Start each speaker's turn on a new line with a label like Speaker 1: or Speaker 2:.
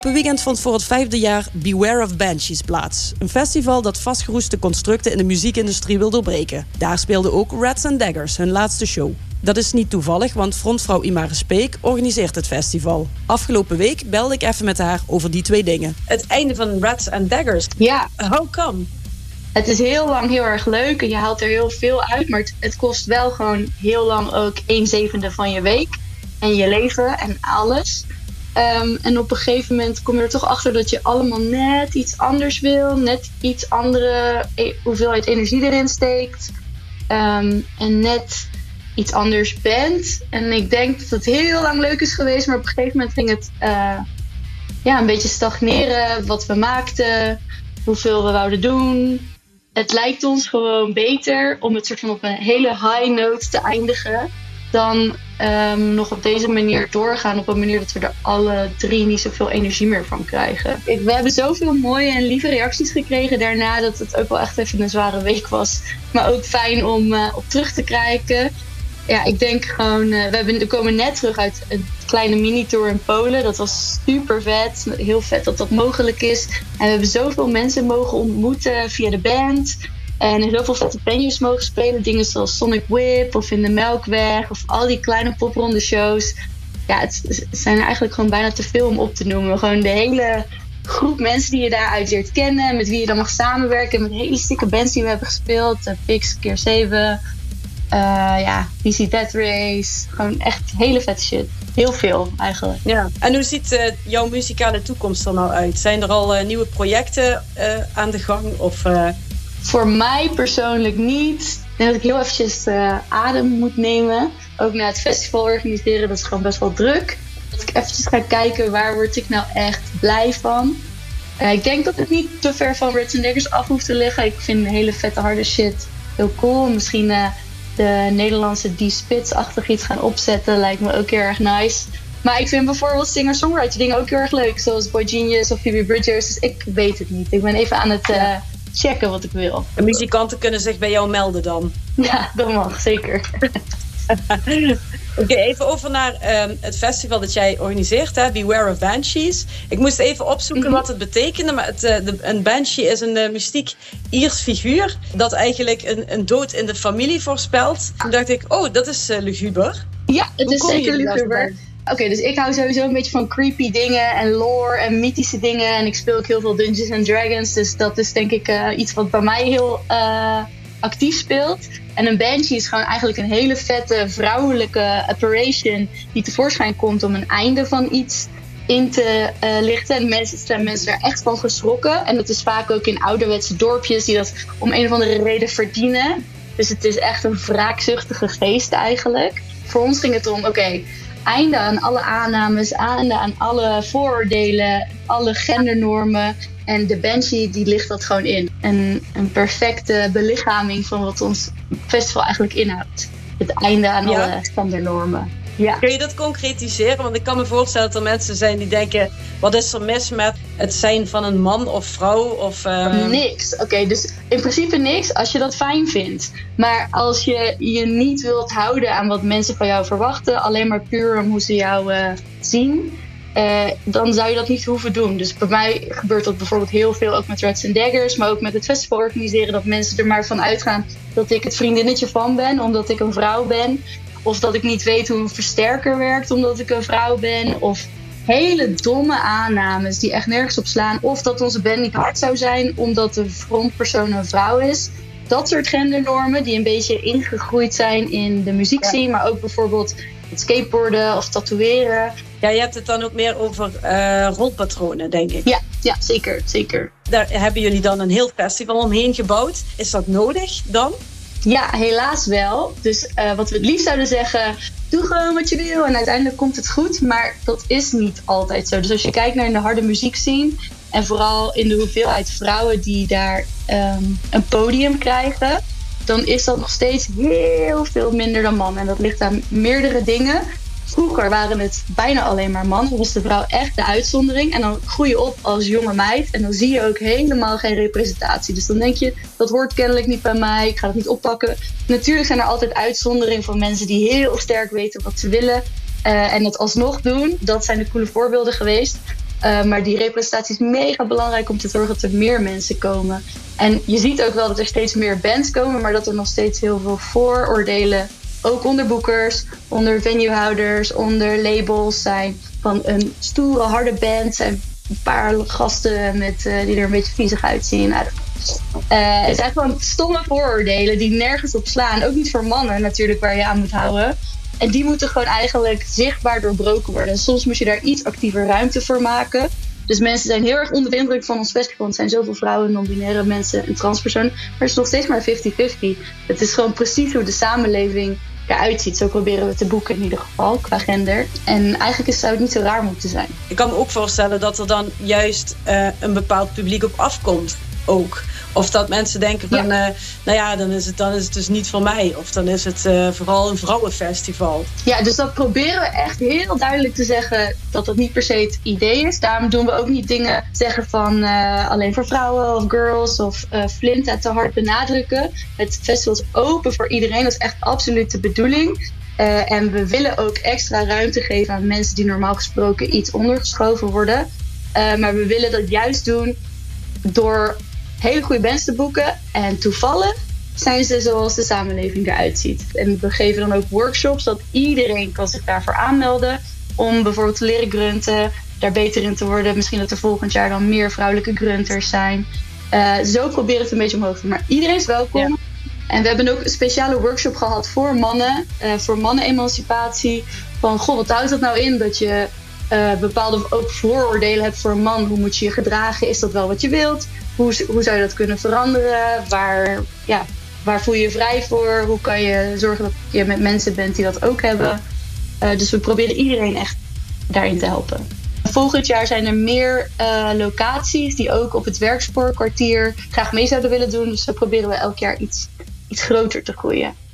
Speaker 1: Weekend vond voor het 5e jaar Beware of Banshees plaats. Een festival dat vastgeroeste constructen in de muziekindustrie wil doorbreken. Daar speelde ook Rats and Daggers, hun laatste show. Dat is niet toevallig, want frontvrouw Imare Speek organiseert het festival. Afgelopen week belde ik even met haar over die twee dingen. Het einde van Rats and Daggers.
Speaker 2: Ja.
Speaker 1: How come?
Speaker 2: Het is heel lang heel erg leuk en je haalt er heel veel uit. Maar het kost wel gewoon heel lang ook 1/7 van je week. En je leven en alles. En op een gegeven moment kom je er toch achter dat je allemaal net iets anders wil. Net iets andere hoeveelheid energie erin steekt. En net iets anders bent. En ik denk dat het heel lang leuk is geweest. Maar op een gegeven moment ging het een beetje stagneren. Wat we maakten. Hoeveel we wouden doen. Het lijkt ons gewoon beter om het soort van op een hele high note te eindigen. Dan nog op deze manier doorgaan. Op een manier dat we er alle drie niet zoveel energie meer van krijgen. We hebben zoveel mooie en lieve reacties gekregen daarna. Dat het ook wel echt even een zware week was. Maar ook fijn om op terug te kijken. Ja, ik denk gewoon... we komen net terug uit een kleine mini-tour in Polen. Dat was super vet. Heel vet dat dat mogelijk is. En we hebben zoveel mensen mogen ontmoeten via de band. En in heel veel vette venues mogen spelen. Dingen zoals Sonic Whip of in de Melkweg. Of al die kleine popronde shows. Ja, het zijn eigenlijk gewoon bijna te veel om op te noemen. Gewoon de hele groep mensen die je daaruit leert kennen. Met wie je dan mag samenwerken. Met hele stikke bands die we hebben gespeeld. Pix, keer 7. BC Death Race. Gewoon echt hele vette shit. Heel veel eigenlijk.
Speaker 1: Ja. En hoe ziet jouw muzikale toekomst er nou uit? Zijn er al nieuwe projecten aan de gang? Of...
Speaker 2: Voor mij persoonlijk niet. Ik denk dat ik heel eventjes adem moet nemen. Ook na het festival organiseren, dat is gewoon best wel druk. Dat ik eventjes ga kijken, waar word ik nou echt blij van. Ik denk dat het niet te ver van Rats and Daggers af hoeft te liggen. Ik vind hele vette harde shit heel cool. Misschien de Nederlandse D-Spits-achtig iets gaan opzetten lijkt me ook heel erg nice. Maar ik vind bijvoorbeeld singer-songwriter dingen ook heel erg leuk. Zoals Boy Genius of Phoebe Bridgers. Dus ik weet het niet. Ik ben even aan het... checken wat ik wil.
Speaker 1: De muzikanten kunnen zich bij jou melden dan?
Speaker 2: Ja, dat mag, zeker.
Speaker 1: Oké, even over naar het festival dat jij organiseert, hè? Beware of Banshees. Ik moest even opzoeken wat het betekende, maar een banshee is een mystiek Iers figuur dat eigenlijk een dood in de familie voorspelt. Toen dacht ik, dat is luguber.
Speaker 2: Ja, het is zeker luguber. Oké, dus ik hou sowieso een beetje van creepy dingen en lore en mythische dingen. En ik speel ook heel veel Dungeons and Dragons. Dus dat is denk ik iets wat bij mij heel actief speelt. En een banshee is gewoon eigenlijk een hele vette vrouwelijke apparition die tevoorschijn komt om een einde van iets in te lichten. En mensen daar echt van geschrokken. En dat is vaak ook in ouderwetse dorpjes die dat om een of andere reden verdienen. Dus het is echt een wraakzuchtige geest eigenlijk. Voor ons ging het om, einde aan alle aannames, einde aan alle vooroordelen, alle gendernormen. En de banshee die ligt dat gewoon in. En een perfecte belichaming van wat ons festival eigenlijk inhoudt. Het einde aan alle gendernormen. Ja.
Speaker 1: Kun je dat concretiseren? Want ik kan me voorstellen dat er mensen zijn die denken... wat is er mis met het zijn van een man of vrouw? Of,
Speaker 2: Niks. Dus in principe niks als je dat fijn vindt. Maar als je je niet wilt houden aan wat mensen van jou verwachten... alleen maar puur om hoe ze jou zien... dan zou je dat niet hoeven doen. Dus bij mij gebeurt dat bijvoorbeeld heel veel... ook met Rats and Daggers, maar ook met het festival organiseren... dat mensen er maar van uitgaan dat ik het vriendinnetje van ben... omdat ik een vrouw ben... Of dat ik niet weet hoe een versterker werkt omdat ik een vrouw ben. Of hele domme aannames die echt nergens op slaan. Of dat onze band niet hard zou zijn omdat de frontpersoon een vrouw is. Dat soort gendernormen die een beetje ingegroeid zijn in de muziekscene. Maar ook bijvoorbeeld het skateboarden of tatoeëren.
Speaker 1: Ja, je hebt het dan ook meer over rolpatronen, denk ik.
Speaker 2: Ja, zeker.
Speaker 1: Daar hebben jullie dan een heel festival omheen gebouwd. Is dat nodig dan?
Speaker 2: Ja, helaas wel. Dus wat we het liefst zouden zeggen... doe gewoon wat je wil en uiteindelijk komt het goed. Maar dat is niet altijd zo. Dus als je kijkt naar de harde muziekscene... en vooral in de hoeveelheid vrouwen die daar een podium krijgen... dan is dat nog steeds heel veel minder dan mannen. En dat ligt aan meerdere dingen... Vroeger waren het bijna alleen maar mannen. Was de vrouw echt de uitzondering. En dan groei je op als jonge meid. En dan zie je ook helemaal geen representatie. Dus dan denk je, dat hoort kennelijk niet bij mij. Ik ga het niet oppakken. Natuurlijk zijn er altijd uitzonderingen van mensen die heel sterk weten wat ze willen. En het alsnog doen. Dat zijn de coole voorbeelden geweest. Maar die representatie is mega belangrijk om te zorgen dat er meer mensen komen. En je ziet ook wel dat er steeds meer bands komen, maar dat er nog steeds heel veel vooroordelen, ook onder boekers, onder venuehouders, onder labels zijn. Van een stoere, harde band zijn een paar gasten die er een beetje viezig uitzien. Nou, het zijn gewoon stomme vooroordelen die nergens op slaan. Ook niet voor mannen natuurlijk, waar je aan moet houden. En die moeten gewoon eigenlijk zichtbaar doorbroken worden. En soms moet je daar iets actiever ruimte voor maken. Dus mensen zijn heel erg onder de indruk van ons festival. Er zijn zoveel vrouwen, non-binaire mensen en transpersonen. Maar het is nog steeds maar 50-50. Het is gewoon precies hoe de samenleving eruit ziet. Zo proberen we te boeken in ieder geval, qua gender. En eigenlijk zou het niet zo raar moeten zijn.
Speaker 1: Ik kan me ook voorstellen dat er dan juist een bepaald publiek op afkomt ook. Of dat mensen denken van, dan is het dus niet voor mij. Of dan is het vooral een vrouwenfestival.
Speaker 2: Ja, dus dat proberen we echt heel duidelijk te zeggen dat dat niet per se het idee is. Daarom doen we ook niet dingen zeggen van alleen voor vrouwen of girls of flinten te hard benadrukken. Het festival is open voor iedereen, dat is echt absoluut de bedoeling. En we willen ook extra ruimte geven aan mensen die normaal gesproken iets ondergeschoven worden. Maar we willen dat juist doen door hele goede bands te boeken. En toevallig zijn ze zoals de samenleving eruit ziet. En we geven dan ook workshops, dat iedereen kan zich daarvoor aanmelden. Om bijvoorbeeld te leren grunten, daar beter in te worden. Misschien dat er volgend jaar dan meer vrouwelijke grunters zijn. Zo proberen we het een beetje omhoog te doen. Maar iedereen is welkom. Ja. En we hebben ook een speciale workshop gehad voor mannen. Voor mannen-emancipatie. Van, wat houdt dat nou in dat je bepaalde ook vooroordelen hebt voor een man? Hoe moet je je gedragen? Is dat wel wat je wilt? Hoe zou je dat kunnen veranderen? Waar voel je je vrij voor? Hoe kan je zorgen dat je met mensen bent die dat ook hebben? Dus we proberen iedereen echt daarin te helpen. Volgend jaar zijn er meer locaties die ook op het werkspoorkwartier graag mee zouden willen doen. Dus dan proberen we elk jaar iets groter te groeien.